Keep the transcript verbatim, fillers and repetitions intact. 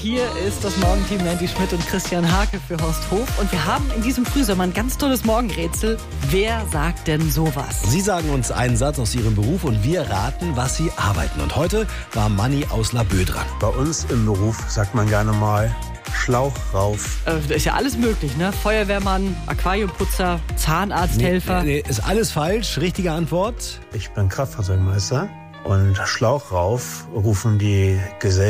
Hier ist das Morgenteam Mandy Schmidt und Christian Hake für Horst Hof. Und wir haben in diesem Frühsommer ein ganz tolles Morgenrätsel. Wer sagt denn sowas? Sie sagen uns einen Satz aus Ihrem Beruf und wir raten, was Sie arbeiten. Und heute war Manni aus Laboe dran. Bei uns im Beruf sagt man gerne mal Schlauch rauf. Äh, da ist ja alles möglich, ne? Feuerwehrmann, Aquariumputzer, Zahnarzthelfer. Nee, nee, ist alles falsch. Richtige Antwort? Ich bin Kraftfahrzeugmeister und Schlauch rauf rufen die Gesellschaft